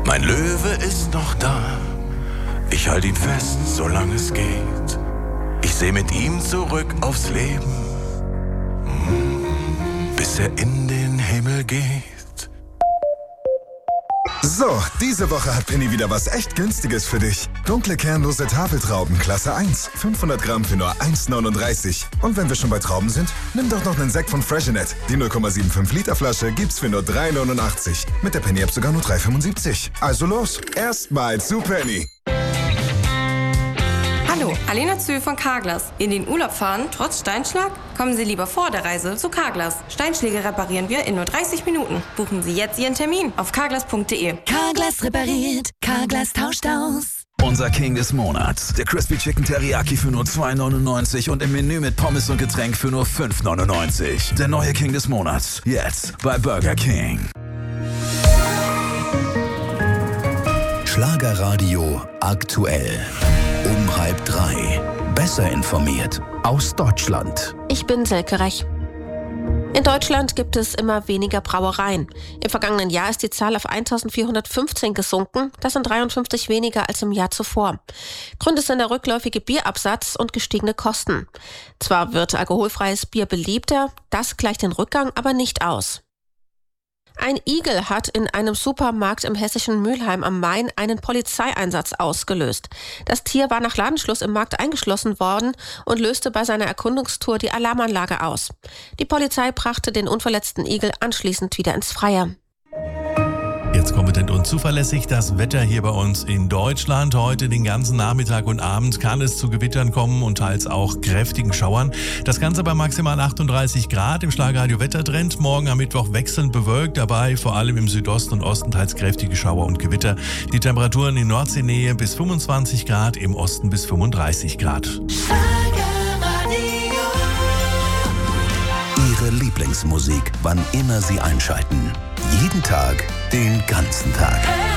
Mein Löwe ist noch da. Ich halte ihn fest, solange es geht. Ich sehe mit ihm zurück aufs Leben, bis er in den Himmel geht. So, diese Woche hat Penny wieder was echt Günstiges für dich. Dunkle kernlose Tafeltrauben Klasse 1, 500 Gramm für nur 1,39. Und wenn wir schon bei Trauben sind, nimm doch noch einen Sekt von Freshenet. Die 0,75 Liter Flasche gibt's für nur 3,89. Mit der Penny-App sogar nur 3,75. Also los, erstmal zu Penny. Hallo, Alena Zühl von Carglass. In den Urlaub fahren, trotz Steinschlag? Kommen Sie lieber vor der Reise zu Carglass. Steinschläge reparieren wir in nur 30 Minuten. Buchen Sie jetzt Ihren Termin auf carglass.de. Carglass repariert, Carglass tauscht aus. Unser King des Monats. Der Crispy Chicken Teriyaki für nur 2,99 und im Menü mit Pommes und Getränk für nur 5,99. Der neue King des Monats. Jetzt bei Burger King. Schlagerradio aktuell. Um 2:30. Besser informiert aus Deutschland. Ich bin Silke Rech. In Deutschland gibt es immer weniger Brauereien. Im vergangenen Jahr ist die Zahl auf 1415 gesunken. Das sind 53 weniger als im Jahr zuvor. Gründe sind der rückläufige Bierabsatz und gestiegene Kosten. Zwar wird alkoholfreies Bier beliebter, das gleicht den Rückgang aber nicht aus. Ein Igel hat in einem Supermarkt im hessischen Mülheim am Main einen Polizeieinsatz ausgelöst. Das Tier war nach Ladenschluss im Markt eingeschlossen worden und löste bei seiner Erkundungstour die Alarmanlage aus. Die Polizei brachte den unverletzten Igel anschließend wieder ins Freie. Jetzt kompetent und zuverlässig das Wetter hier bei uns in Deutschland. Heute den ganzen Nachmittag und Abend kann es zu Gewittern kommen und teils auch kräftigen Schauern. Das Ganze bei maximal 38 Grad im Schlagerradio Wettertrend. Morgen am Mittwoch wechselnd bewölkt, dabei vor allem im Südosten und Osten teils kräftige Schauer und Gewitter. Die Temperaturen in Nordseenähe bis 25 Grad, im Osten bis 35 Grad. Ihre Lieblingsmusik, wann immer Sie einschalten. Jeden Tag, den ganzen Tag.